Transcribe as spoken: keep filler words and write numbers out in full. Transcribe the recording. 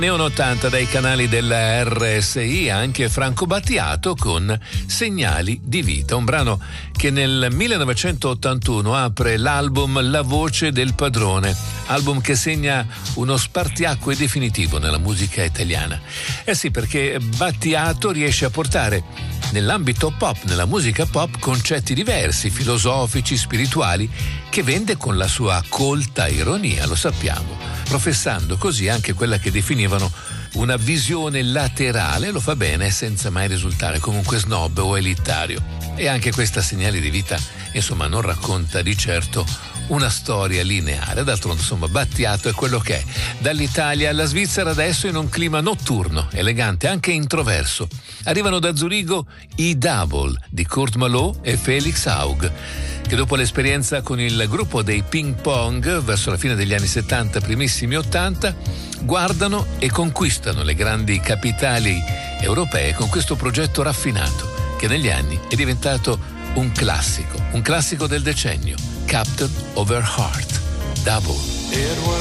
Neon ottanta dai canali della R S I, anche Franco Battiato con Segnali di vita, un brano che nel millenovecentottantuno apre l'album La voce del padrone, album che segna uno spartiacque definitivo nella musica italiana. Eh sì, perché Battiato riesce a portare nell'ambito pop, nella musica pop, concetti diversi, filosofici, spirituali, che vende con la sua colta ironia, lo sappiamo, professando così anche quella che definivano una visione laterale, lo fa bene senza mai risultare comunque snob o elitario. E anche questa Segnali di vita, insomma, non racconta di certo una storia lineare, d'altronde insomma Battiato è quello che è. Dall'Italia alla Svizzera adesso in un clima notturno, elegante, anche introverso. Arrivano da Zurigo i Double di Kurt Malot e Felix Haug, che dopo l'esperienza con il gruppo dei Ping Pong verso la fine degli anni settanta, primissimi ottanta, guardano e conquistano le grandi capitali europee con questo progetto raffinato che negli anni è diventato un classico, un classico del decennio. Captain of Her Heart, Double.